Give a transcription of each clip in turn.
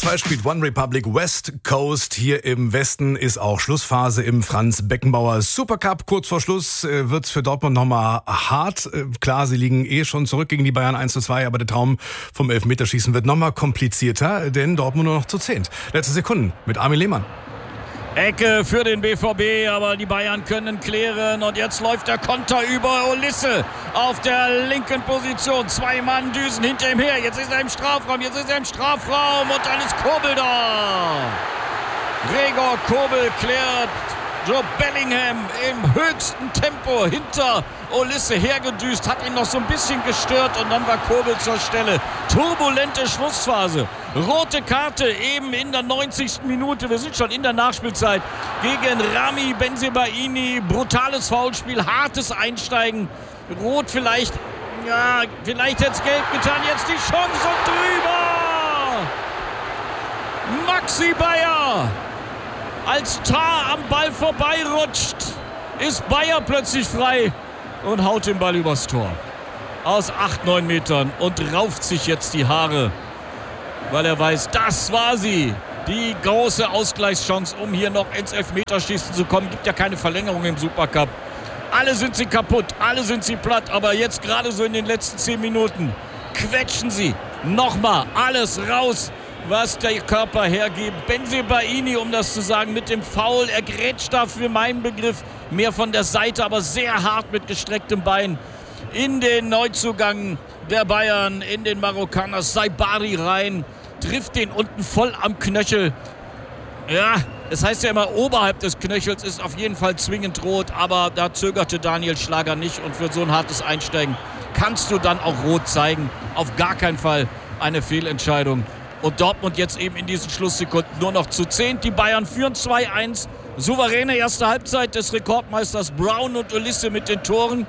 2 spielt One Republic West Coast. Hier im Westen ist auch Schlussphase im Franz-Beckenbauer Supercup. Kurz vor Schluss wird's für Dortmund nochmal hart. Klar, sie liegen schon zurück gegen die Bayern 1:2, aber der Traum vom Elfmeterschießen wird nochmal komplizierter, denn Dortmund nur noch zu 10. Letzte Sekunden mit Armin Lehmann. Ecke für den BVB, aber die Bayern können klären und jetzt läuft der Konter über Olisse auf der linken Position. 2 Mann düsen hinter ihm her. Jetzt ist er im Strafraum, und dann ist Kobel da. Gregor Kobel klärt. Joe Bellingham im höchsten Tempo hinter Olisse hergedüst, hat ihn noch so ein bisschen gestört und dann war Kobel zur Stelle. Turbulente Schlussphase. Rote Karte eben in der 90. Minute. Wir sind schon in der Nachspielzeit gegen Rami Bensebaini. Brutales Foulspiel, hartes Einsteigen. Rot vielleicht. Ja, vielleicht hätte es gelb getan. Jetzt die Chance und drüber. Maxi Bayer. Als Tar am Ball vorbeirutscht, ist Bayer plötzlich frei und haut den Ball übers Tor. Aus 8-9 Metern und rauft sich jetzt die Haare, weil er weiß, das war sie. Die große Ausgleichschance, um hier noch ins Elfmeterschießen zu kommen. Gibt ja keine Verlängerung im Supercup. Alle sind sie kaputt, alle sind sie platt, aber jetzt gerade so in den letzten 10 Minuten quetschen sie nochmal alles raus, was der Körper hergibt. Bensebaini, um das zu sagen, mit dem Foul. Er grätscht da für meinen Begriff mehr von der Seite, aber sehr hart mit gestrecktem Bein in den Neuzugang der Bayern, in den Marokkaner Saibari rein. Trifft den unten voll am Knöchel. Ja, es heißt ja immer, oberhalb des Knöchels ist auf jeden Fall zwingend rot, aber da zögerte Daniel Schlager nicht und für so ein hartes Einsteigen kannst du dann auch rot zeigen. Auf gar keinen Fall eine Fehlentscheidung. Und Dortmund jetzt eben in diesen Schlusssekunden nur noch zu 10. Die Bayern führen 2-1. Souveräne erste Halbzeit des Rekordmeisters Brown und Olisse mit den Toren.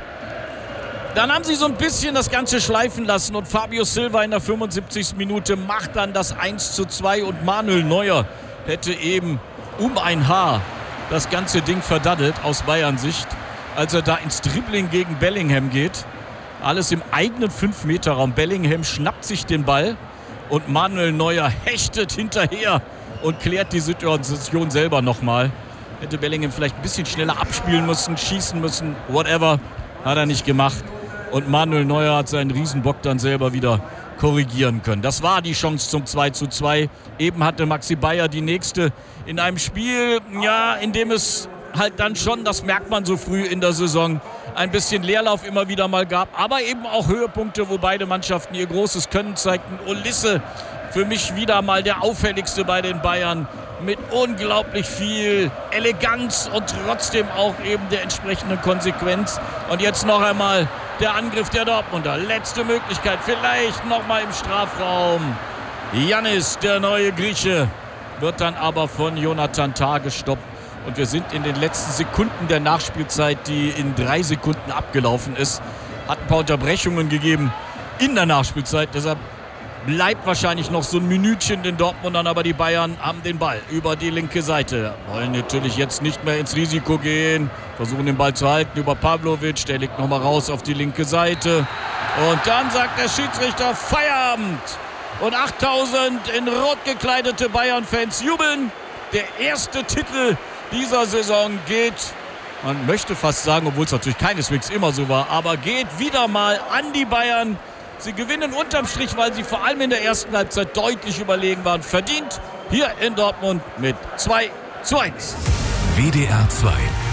Dann haben sie so ein bisschen das Ganze schleifen lassen und Fabio Silva in der 75. Minute macht dann das 1:2 und Manuel Neuer hätte eben um ein Haar das ganze Ding verdaddelt aus Bayern-Sicht, als er da ins Dribbling gegen Bellingham geht. Alles im eigenen 5-Meter-Raum. Bellingham schnappt sich den Ball und Manuel Neuer hechtet hinterher und klärt die Situation selber nochmal. Hätte Bellingham vielleicht ein bisschen schneller abspielen müssen, schießen müssen, whatever. Hat er nicht gemacht. Und Manuel Neuer hat seinen Riesenbock dann selber wieder korrigieren können. Das war die Chance zum 2:2. Eben hatte Maxi Bayer die nächste in einem Spiel, ja, in dem es halt dann schon, das merkt man so früh in der Saison, ein bisschen Leerlauf immer wieder mal gab, aber eben auch Höhepunkte, wo beide Mannschaften ihr großes Können zeigten. Olisse für mich wieder mal der auffälligste bei den Bayern mit unglaublich viel Eleganz und trotzdem auch eben der entsprechenden Konsequenz. Und jetzt noch einmal der Angriff der Dortmunder. Letzte Möglichkeit, vielleicht noch mal im Strafraum. Yannis, der neue Grieche, wird dann aber von Jonathan Tah gestoppt. Und wir sind in den letzten Sekunden der Nachspielzeit, die in 3 Sekunden abgelaufen ist. Hat ein paar Unterbrechungen gegeben in der Nachspielzeit. Deshalb bleibt wahrscheinlich noch so ein Minütchen den Dortmundern. Aber die Bayern haben den Ball über die linke Seite. Wollen natürlich jetzt nicht mehr ins Risiko gehen. Versuchen den Ball zu halten über Pavlovic. Der legt nochmal raus auf die linke Seite. Und dann sagt der Schiedsrichter Feierabend. Und 8000 in rot gekleidete Bayern-Fans jubeln. Der erste Titel dieser Saison geht, man möchte fast sagen, obwohl es natürlich keineswegs immer so war, aber geht wieder mal an die Bayern. Sie gewinnen unterm Strich, weil sie vor allem in der ersten Halbzeit deutlich überlegen waren. Verdient hier in Dortmund mit 2:1. WDR 2